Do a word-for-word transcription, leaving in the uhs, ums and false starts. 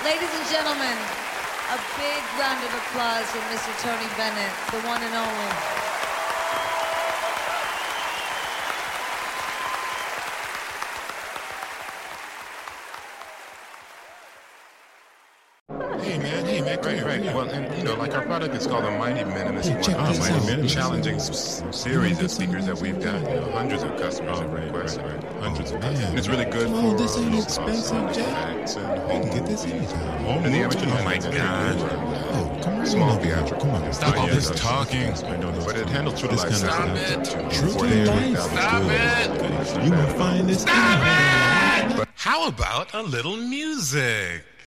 Ladies and gentlemen, a big round of applause for Mister Tony Bennett, the one and only. Hey man, hey man, right, right. Well, and you know, like our product is called the Mighty Minimus. Hey, check one. this Mighty out. Minimus, challenging s- series of speakers that we've got. You know, hundreds of customers have requested, hundreds of customers. And it's really good Come on, for this ain't uh, expensive, Jack. effects and You home can get this anytime. Home and the movies, amateur. Oh my anything. God! Oh, come on, Small over here. theatrical. Come on, Stop all yeah, this yeah, talking. I know those But it things. handles true to This life. kind of Stop stuff. it. True to life. Stop it. You gonna find this. Stop it. But how about a little music?